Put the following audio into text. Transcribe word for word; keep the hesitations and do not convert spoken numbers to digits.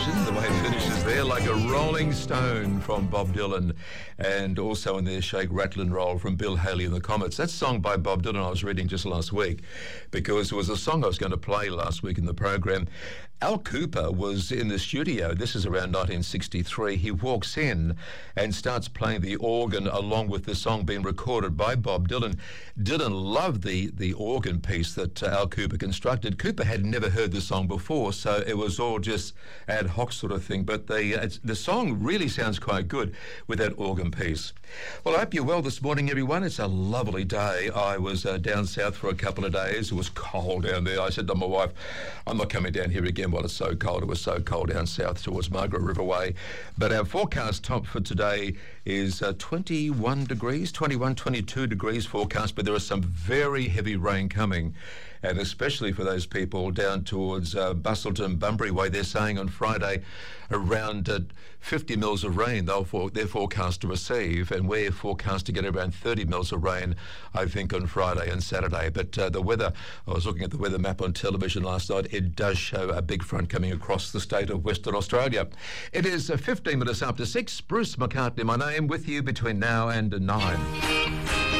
version, the way it finishes there, Like a Rolling Stone from Bob Dylan, and also in there, Shake, Rattle and Roll from Bill Haley and the Comets. That song by Bob Dylan I was reading just last week, because it was a song I was going to play last week in the program. Al Cooper was in the studio. This is around nineteen sixty-three. He walks in and starts playing the organ along with the song being recorded by Bob Dylan. Dylan loved the, the organ piece that uh, Al Cooper constructed. Cooper had never heard the song before, so it was all just ad hoc sort of thing. But the, uh, the song really sounds quite good with that organ piece. Well, I hope you're well this morning, everyone. It's a lovely day. I was uh, down south for a couple of days. It was cold down there. I said to my wife, I'm not coming down here again while it's so cold. It was so cold down south towards Margaret River Way. But our forecast top for today is uh, twenty-one degrees, twenty-one, twenty-two degrees forecast, but there is some very heavy rain coming. And especially for those people down towards uh, Bustleton, Bunbury Way, they're saying on Friday around uh, fifty mils of rain they'll for, they're forecast to receive, and we're forecast to get around thirty mils of rain, I think, on Friday and Saturday. But uh, the weather, I was looking at the weather map on television last night, it does show a big front coming across the state of Western Australia. It is uh, fifteen minutes after six. Bruce McCartney, my name, with you between now and nine.